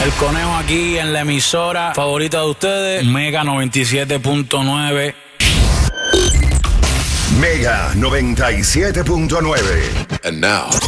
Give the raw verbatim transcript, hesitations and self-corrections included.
El Conejo aquí en la emisora favorita de ustedes, Mega noventa y siete punto nueve. Mega noventa y siete punto nueve. And now,